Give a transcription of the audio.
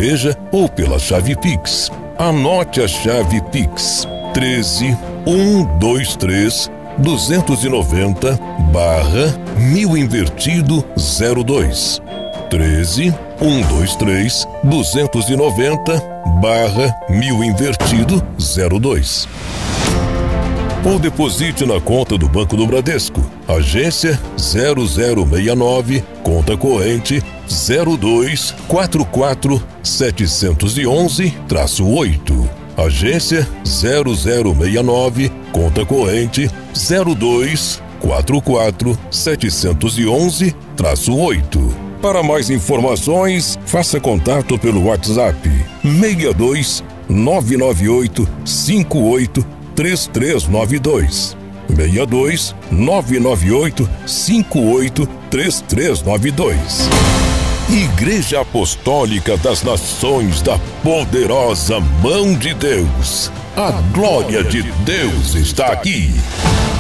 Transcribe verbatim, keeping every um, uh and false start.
igreja ou pela chave Pix. Anote a chave Pix: treze, cento e vinte e três, duzentos e noventa, barra mil invertido zero dois. treze, cento e vinte e três, duzentos e noventa, barra mil invertido zero dois. Ou deposite na conta do Banco do Bradesco, agência zero zero seis nove, conta corrente zero dois quatro quatro sete um um oito. Agência zero zero seis nove, conta corrente zero dois quatro quatro sete um um oito. Para mais informações, faça contato pelo WhatsApp seis dois nove nove oito cinco oito três três nove dois. seis dois nove nove oito cinco oito três três nove dois. Igreja Apostólica das Nações da Poderosa Mão de Deus. A glória de Deus está aqui.